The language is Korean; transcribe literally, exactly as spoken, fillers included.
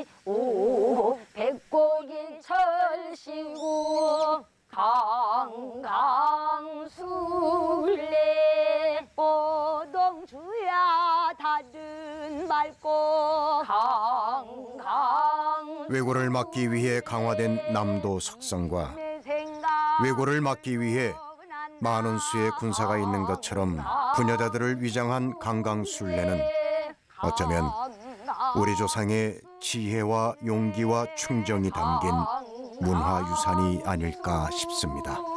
오 백곡이 철시고 강강술래 오동주야 다른 맑고 강강 왜고를 막기 위해 강화된 남도 석성과 왜고를 막기 위해 많은 수의 군사가 있는 것처럼 부녀자들을 위장한 강강술래는 어쩌면 우리 조상의 지혜와 용기와 충정이 담긴 문화유산이 아닐까 싶습니다.